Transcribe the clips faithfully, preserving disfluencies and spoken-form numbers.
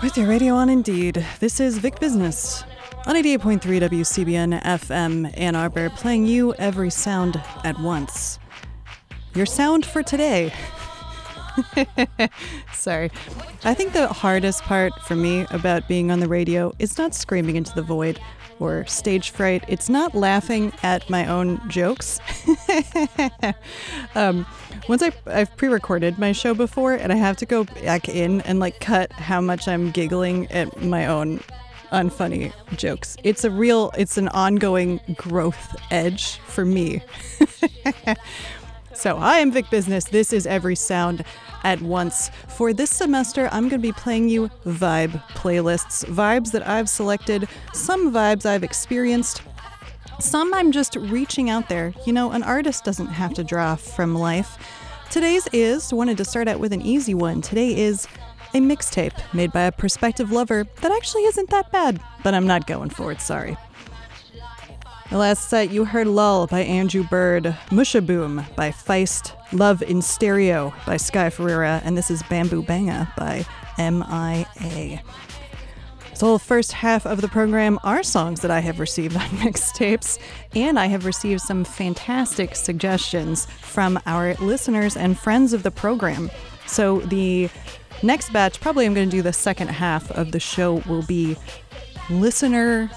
With your radio on Indeed, this is Vic Business on eighty-eight point three W C B N F M Ann Arbor, playing you every sound at once. Your sound for today. Sorry. I think the hardest part for me about being on the radio is not screaming into the void or stage fright. It's not laughing at my own jokes. um, once I, I've pre-recorded my show before, and I have to go back in and like cut how much I'm giggling at my own unfunny jokes. It's a real, it's an ongoing growth edge for me. So I am Vic Business. This is Every Sound at Once. For this semester, I'm going to be playing you vibe playlists. Vibes that I've selected, some vibes I've experienced, some I'm just reaching out there. You know, an artist doesn't have to draw from life. Today's is, wanted to start out with an easy one. Today is a mixtape made by a prospective lover that actually isn't that bad, but I'm not going for it, sorry. The last set, you heard Lull by Andrew Bird, Mushaboom by Feist, Love in Stereo by Sky Ferreira, and this is Bamboo Banga by M I A. So the first half of the program are songs that I have received on mixtapes, and I have received some fantastic suggestions from our listeners and friends of the program. So the next batch, probably I'm going to do the second half of the show, will be listener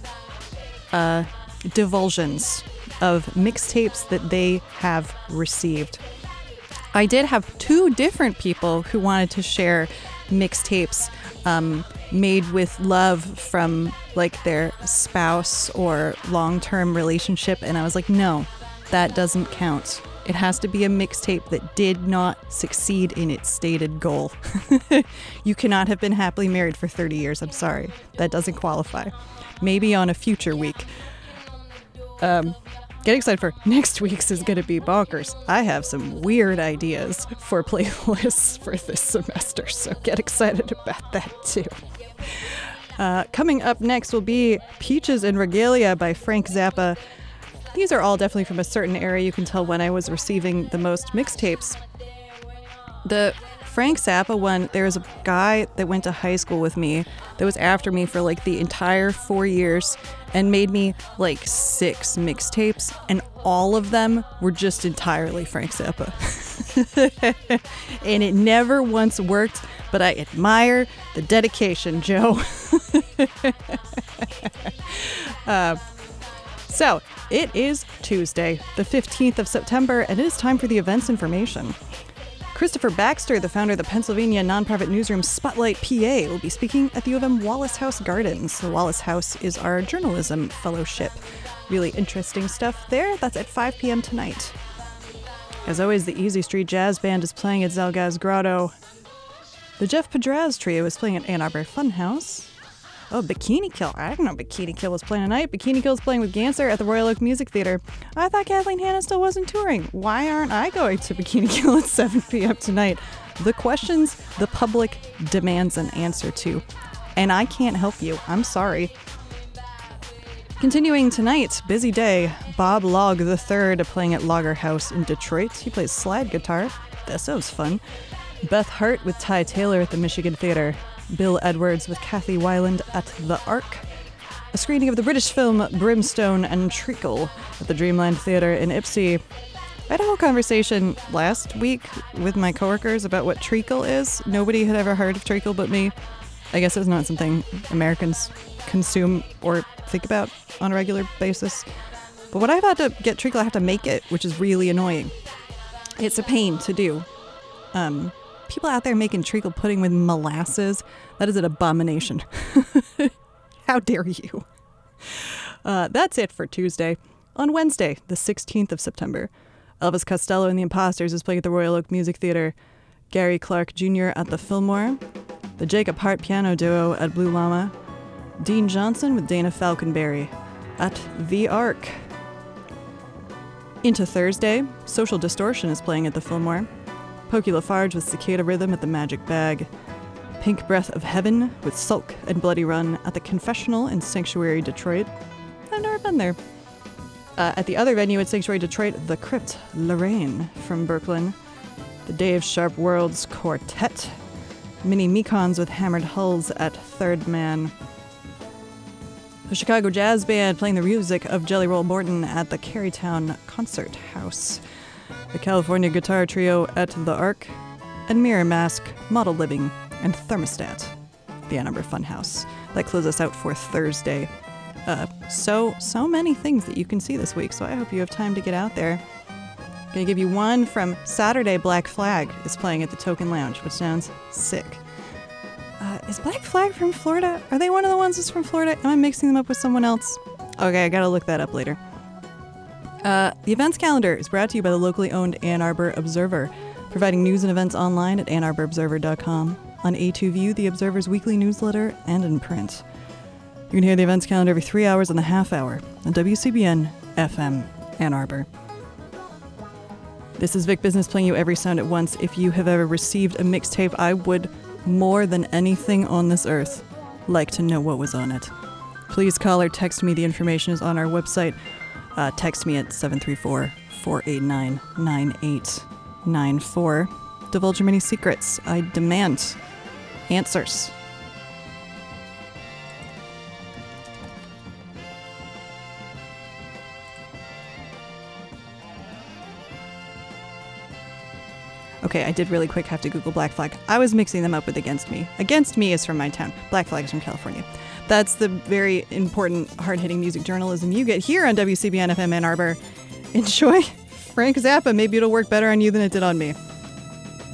uh, divulsions of mixtapes that they have received. I did have two different people who wanted to share mixtapes um, made with love from like their spouse or long-term relationship, and I was like, no, that doesn't count. It has to be a mixtape that did not succeed in its stated goal. You cannot have been happily married for thirty years. I'm sorry. That doesn't qualify. Maybe on a future week. Um, get excited for next week's is going to be bonkers. I have some weird ideas for playlists for this semester, so get excited about that too. Uh, coming up next will be Peaches and Regalia by Frank Zappa. These are all definitely from a certain era. You can tell when I was receiving the most mixtapes. The Frank Zappa one, there was a guy that went to high school with me that was after me for like the entire four years and made me like six mixtapes, and all of them were just entirely Frank Zappa. And it never once worked, but I admire the dedication, Joe. uh, so, it is Tuesday, the fifteenth of September, and it is time for the events information. Christopher Baxter, the founder of the Pennsylvania nonprofit newsroom Spotlight P A, will be speaking at the U of M Wallace House Gardens. The Wallace House is our journalism fellowship. Really interesting stuff there. That's at five p.m. tonight. As always, the Easy Street Jazz Band is playing at Zalgaz Grotto. The Jeff Pedraz Trio is playing at Ann Arbor Funhouse. Oh, Bikini Kill. I didn't know Bikini Kill was playing tonight. Bikini Kill is playing with Ganser at the Royal Oak Music Theater. I thought Kathleen Hanna still wasn't touring. Why aren't I going to Bikini Kill at seven p.m. tonight? The questions the public demands an answer to. And I can't help you. I'm sorry. Continuing tonight, busy day. Bob Logg the third playing at Lager House in Detroit. He plays slide guitar. That sounds fun. Beth Hart with Ty Taylor at the Michigan Theater. Bill Edwards with Kathy Weiland at The Ark. A screening of the British film Brimstone and Treacle at the Dreamland Theater in Ipsy. I had a whole conversation last week with my coworkers about what treacle is. Nobody had ever heard of treacle but me. I guess it's not something Americans consume or think about on a regular basis. But when I've had to get treacle, I have to make it, which is really annoying. It's a pain to do. Um... People out there making treacle pudding with molasses, that is an abomination. How dare you? Uh, that's it for Tuesday. On Wednesday, the sixteenth of September, Elvis Costello and the Imposters is playing at the Royal Oak Music Theater. Gary Clark Junior at the Fillmore. The Jacob Hart Piano Duo at Blue Llama. Dean Johnson with Dana Falconberry at The Ark. Into Thursday, Social Distortion is playing at the Fillmore. Pokey Lafarge with Cicada Rhythm at the Magic Bag. Pink Breath of Heaven with Sulk and Bloody Run at the Confessional in Sanctuary, Detroit. I've never been there. Uh, at the other venue at Sanctuary, Detroit, The Crypt, Lorraine from Brooklyn. The Dave Sharp Worlds Quartet. Mini Mekons with Hammered Hulls at Third Man. The Chicago Jazz Band playing the music of Jelly Roll Morton at the Carytown Concert House. The California Guitar Trio at The Ark. And Mirror Mask, Model Living, and Thermostat, the Ann Arbor Funhouse. That closes us out for Thursday. Uh, so, so many things that you can see this week, so I hope you have time to get out there. Gonna give you one from Saturday. Black Flag is playing at the Token Lounge, which sounds sick. Uh, is Black Flag from Florida? Are they one of the ones that's from Florida? Am I mixing them up with someone else? Okay, I gotta look that up later. Uh, the events calendar is brought to you by the locally owned Ann Arbor Observer, providing news and events online at ann arbor observer dot com, on A two View, the Observer's weekly newsletter, and in print. You can hear the events calendar every three hours and a half hour on W C B N F M Ann Arbor. This is Vic Business playing you every sound at once. If you have ever received a mixtape, I would, more than anything on this earth, like to know what was on it. Please call or text me. The information is on our website. Uh, text me at seven three four, four eight nine, nine eight nine four. Divulge your many secrets. I demand answers. Okay, I did really quick have to Google Black Flag. I was mixing them up with Against Me. Against Me is from my town. Black Flag is from California. That's the very important, hard-hitting music journalism you get here on W C B N F M Ann Arbor. Enjoy Frank Zappa. Maybe it'll work better on you than it did on me.